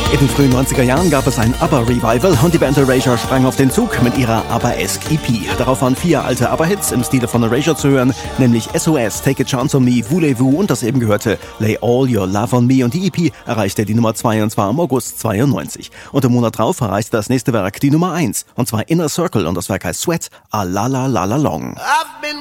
In den frühen 90er Jahren gab es ein ABBA-Revival und die Band Erasure sprang auf den Zug mit ihrer ABBA-esque EP. Darauf waren 4 alte ABBA-Hits im Stile von Erasure zu hören, nämlich SOS, Take a Chance on Me, Voulez-Vous und das eben gehörte Lay All Your Love on Me, und die EP erreichte die Nummer 2 und zwar im August 92. Und im Monat drauf erreichte das nächste Werk die Nummer 1 und zwar Inner Circle und das Werk heißt Sweat, A La La La La Long.